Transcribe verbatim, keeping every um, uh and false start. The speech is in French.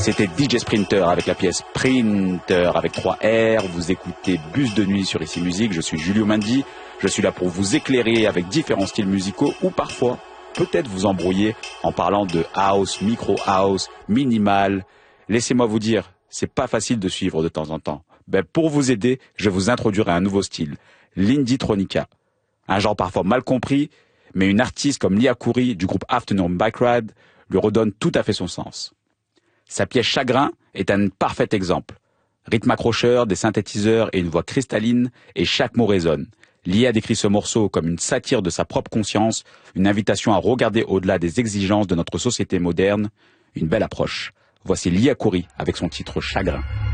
C'était D J Sprinter avec la pièce Sprinter avec trois R. Vous écoutez Bus de nuit sur Ici Musique. Je suis Julio Mandi. Je suis là pour vous éclairer avec différents styles musicaux ou parfois peut-être vous embrouiller en parlant de house, micro house, minimal. Laissez-moi vous dire, c'est pas facile de suivre de temps en temps. Ben, pour vous aider, je vous introduirai un nouveau style, l'indie-tronica. Un genre parfois mal compris, mais une artiste comme Lia Khoury du groupe Afternoon Bike Ride lui redonne tout à fait son sens. Sa pièce Chagrin est un parfait exemple. Rythme accrocheur, des synthétiseurs et une voix cristalline, et chaque mot résonne. Lia décrit ce morceau comme une satire de sa propre conscience, une invitation à regarder au-delà des exigences de notre société moderne, une belle approche. Voici Lia Khoury avec son titre Chagrin.